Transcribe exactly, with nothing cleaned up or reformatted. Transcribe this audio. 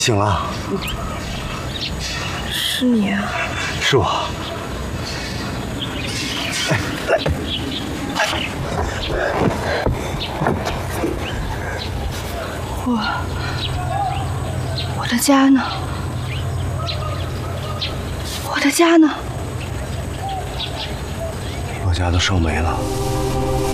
醒了， 是你啊？ 是我。哎，来， 我我的家呢？我的家呢？ 我家都烧没了。